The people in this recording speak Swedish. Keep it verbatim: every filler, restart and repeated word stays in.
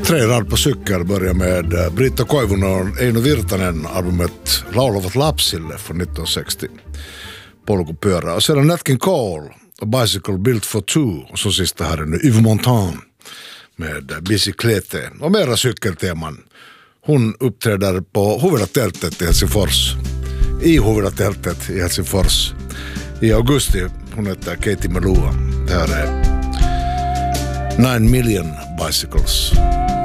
Tre rad på cykel börjar med Britta Koivunen och Eino Virtanen, albumet Laulavat lapsille från nittonhundrasextio. Polkupyörä. Och sedan Nat King Cole och Bicycle Built for Two. Och så sista här är nu Yves Montand med Bicyclette. Och mera cykelteman. Hon uppträder på Huvilatältet i Helsingfors. I Huvilatältet i Helsingfors. I augusti. Hon heter Katie Melua. Det här är Nine Million Bicycles.